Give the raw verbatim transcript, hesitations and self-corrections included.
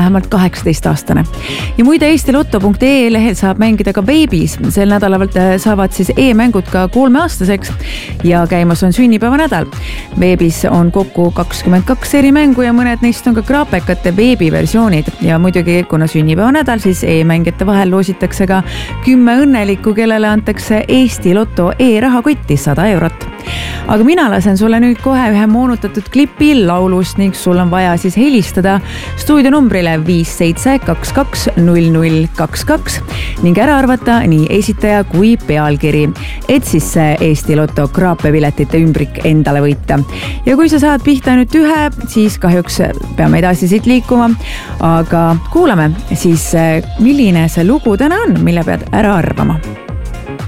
vähemalt kaheksateist aastane. Ja muide Eesti Lotto punkt ee lehel saab mängida ka veebis. Sel nädalal saavad siis e-mängud ka kolmeaastaseks ja käimas on sünnipäevanädal. Veebis on kokku kakskümmend kaks eri mängu ja mõned neist on ka kraapekate veebiversioonid. Ja muidugi, kuna sünnipäevanädal, siis e-mängijate vahel loositakse ka kümme õnnelikku, kellele antakse Eesti Lotto e-rahakotti sada eurot. Aga mina lasen sulle nüüd kohe ühe moonutatud klipi laulust ning sul on vaja siis helistada stuudionumbrile viis seitse kaks kaks null null kaks kaks ning ära arvata nii esitaja kui pealkiri, et siis see Eesti Lotto kraapepiletite ümbrik endale võita. Ja kui sa saad pihta nüüd ühe, siis kahjuks peame edasi siit liikuma, aga kuulame siis, milline see lugu täna on, mille pead ära arvama.